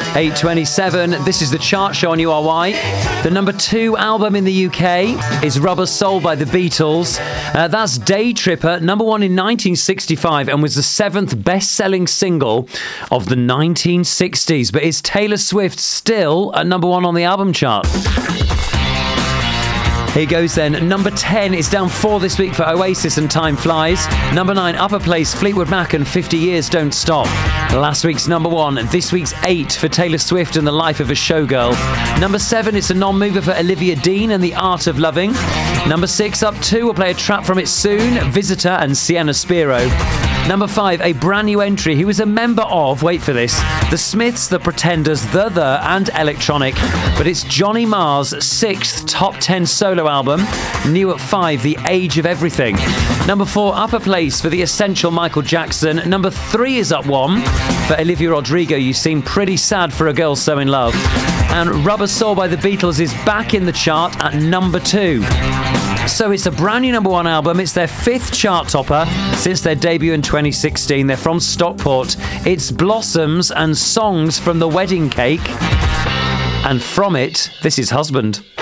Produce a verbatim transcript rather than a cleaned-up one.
eight twenty-seven, this is the chart show on U R Y. The number two album in the U K is Rubber Soul by the Beatles. Uh, that's Day Tripper, number one in nineteen sixty-five, and was the seventh best-selling single of the nineteen sixties. But is Taylor Swift still at number one on the album chart? Here goes then. Number ten is down four this week for Oasis and Time Flies. Number nine, upper place, Fleetwood Mac and fifty years Don't Stop. Last week's number one, this week's eight for Taylor Swift and The Life of a Showgirl. Number seven, it's a non-mover for Olivia Dean and The Art of Loving. Number six, up two, we'll play a track from it soon, Visitor and Sienna Spiro. Number five, a brand new entry. He was a member of, wait for this, The Smiths, The Pretenders, The The and Electronic. But it's Johnny Marr's sixth top ten solo album, new at five, The Age of Everything. Number four, upper place for The Essential Michael Jackson. Number three is up one for Olivia Rodrigo, You Seem Pretty Sad for a Girl So in Love. And Rubber Soul by the Beatles is back in the chart at number two. So it's a brand new number one album. It's their fifth chart topper since their debut in twenty sixteen. They're from Stockport. It's Blossoms and Songs from the Wedding Cake. And from it, this is Husband.